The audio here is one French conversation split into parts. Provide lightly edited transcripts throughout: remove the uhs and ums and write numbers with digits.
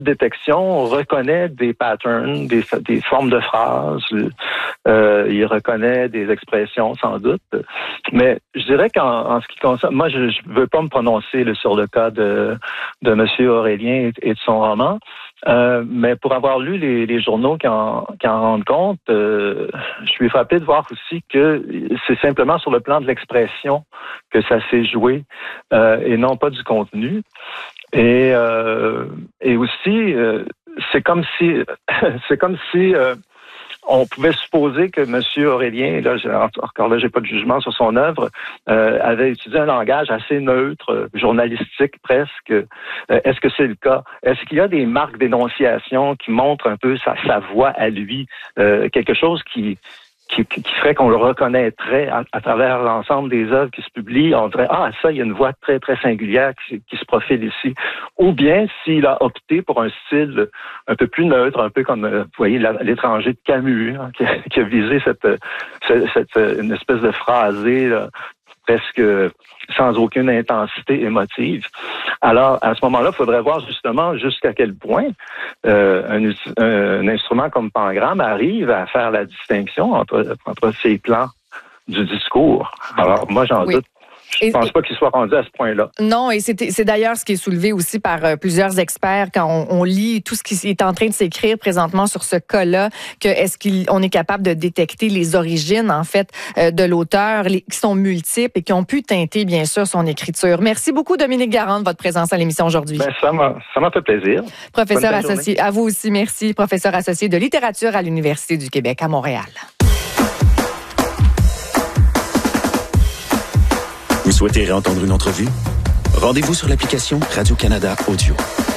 détection, on reconnaît des patterns, des formes de phrases. Il reconnaît des expressions, sans doute. Mais je dirais qu'en ce qui concerne... Moi, je veux pas me prononcer sur le cas de M. Aurélien et de son roman. Mais pour avoir lu les journaux qui en rendent compte, je suis frappé de voir aussi que c'est simplement sur le plan de l'expression que ça s'est joué et non pas du contenu. Et aussi, c'est comme si on pouvait supposer que M. Aurélien, là, j'ai pas de jugement sur son œuvre, avait utilisé un langage assez neutre, journalistique presque. Est-ce que c'est le cas? Est-ce qu'il y a des marques d'énonciation qui montrent un peu sa voix à lui? Quelque chose qui ferait qu'on le reconnaîtrait à travers l'ensemble des œuvres qui se publient. On dirait, ça, il y a une voix très, très singulière qui se profile ici. Ou bien, s'il a opté pour un style un peu plus neutre, un peu comme, vous voyez, l'étranger de Camus, hein, qui a visé une espèce de phrasé, là, presque sans aucune intensité émotive. Alors, à ce moment-là, il faudrait voir justement jusqu'à quel point un instrument comme Pangramme arrive à faire la distinction entre ces plans du discours. Alors, moi, j'en doute. Je ne pense pas qu'il soit rendu à ce point-là. Non, et c'est d'ailleurs ce qui est soulevé aussi par plusieurs experts quand on lit tout ce qui est en train de s'écrire présentement sur ce cas-là, que est-ce qu'on est capable de détecter les origines, en fait, de l'auteur, qui sont multiples et qui ont pu teinter, bien sûr, son écriture. Merci beaucoup, Dominique Garand, de votre présence à l'émission aujourd'hui. Ben, ça m'a fait plaisir. Professeur associé, à vous aussi, merci. Professeur associé de littérature à l'Université du Québec à Montréal. Vous souhaitez réentendre une entrevue? Rendez-vous sur l'application Radio-Canada Audio.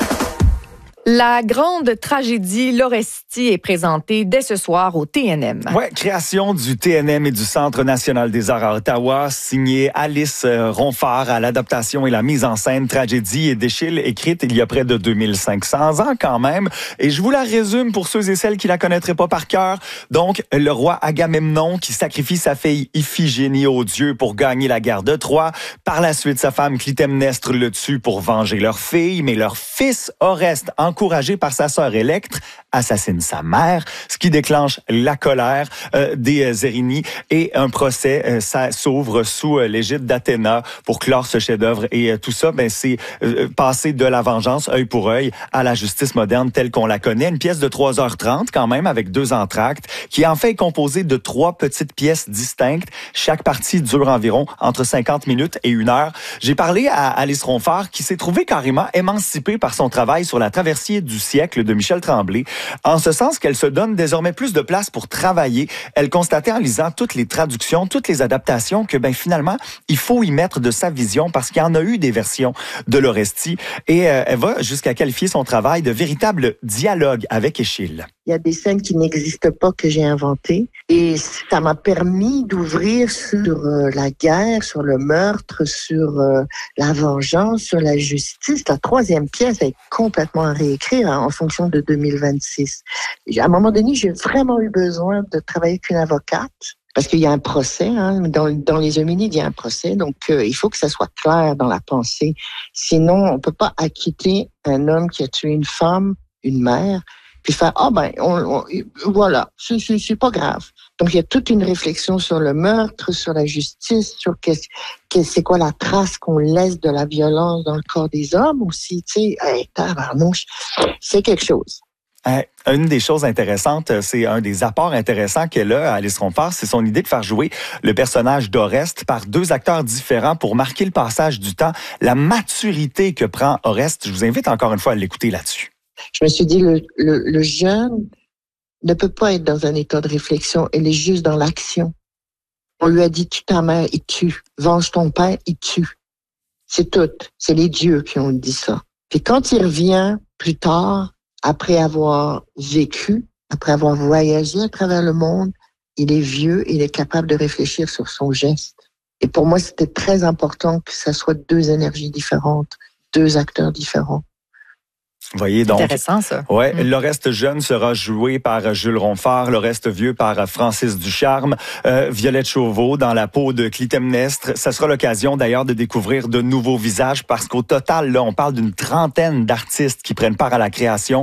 La grande tragédie L'Orestie est présentée dès ce soir au TNM. Ouais, création du TNM et du Centre national des arts à Ottawa, signé Alice Ronfard à l'adaptation et la mise en scène Tragédie et d'Échille, écrite il y a près de 2500 ans quand même. Et je vous la résume pour ceux et celles qui la connaîtraient pas par cœur. Donc, le roi Agamemnon qui sacrifie sa fille Iphigénie aux dieux pour gagner la guerre de Troie. Par la suite, sa femme Clytemnestre le tue pour venger leur fille, mais leur fils Oreste, encouragé par sa sœur Électre, assassine sa mère, ce qui déclenche la colère des Érini et un procès ça s'ouvre sous l'égide d'Athéna pour clore ce chef-d'œuvre. Et tout ça, c'est passer de la vengeance œil pour œil à la justice moderne telle qu'on la connaît. Une pièce de 3h30 quand même avec 2 entr'actes qui en fait est composée de 3 petites pièces distinctes. Chaque partie dure environ entre 50 minutes et 1 heure. J'ai parlé à Alice Ronfard qui s'est trouvée carrément émancipée par son travail sur la traversée du siècle de Michel Tremblay, en ce sens qu'elle se donne désormais plus de place pour travailler. Elle constatait en lisant toutes les traductions, toutes les adaptations que finalement, il faut y mettre de sa vision parce qu'il y en a eu des versions de l'Orestie et elle va jusqu'à qualifier son travail de véritable dialogue avec Échille. Il y a des scènes qui n'existent pas que j'ai inventées et ça m'a permis d'ouvrir sur la guerre, sur le meurtre, sur la vengeance, sur la justice. La 3e pièce est complètement à réécrire en fonction de 2026. À un moment donné, j'ai vraiment eu besoin de travailler avec une avocate parce qu'il y a un procès, dans les Hominides, il y a un procès, donc il faut que ça soit clair dans la pensée. Sinon, on peut pas acquitter un homme qui a tué une femme, une mère, puis faire voilà, c'est pas grave. Donc il y a toute une réflexion sur le meurtre, sur la justice, sur c'est quoi la trace qu'on laisse de la violence dans le corps des hommes aussi, tu sais, tabarnouche, c'est quelque chose. Une des choses intéressantes, c'est un des apports intéressants qu'elle a, Alice Ronfard, c'est son idée de faire jouer le personnage d'Oreste par 2 acteurs différents pour marquer le passage du temps, la maturité que prend Oreste. Je vous invite encore une fois à l'écouter là-dessus. Je me suis dit, le jeune ne peut pas être dans un état de réflexion, il est juste dans l'action. On lui a dit, tue ta mère, il tue. Venge ton père, il tue. C'est tout. C'est les dieux qui ont dit ça. Puis quand il revient plus tard, après avoir vécu, après avoir voyagé à travers le monde, il est vieux, il est capable de réfléchir sur son geste. Et pour moi, c'était très important que ça soit 2 énergies différentes, 2 acteurs différents. Vous voyez, donc. Intéressant, ça. Ouais, le reste jeune sera joué par Jules Ronfort, le reste vieux par Francis Ducharme, Violette Chauveau dans la peau de Clytemnestre. Ça sera l'occasion d'ailleurs de découvrir de nouveaux visages parce qu'au total, là, on parle d'une trentaine d'artistes qui prennent part à la création.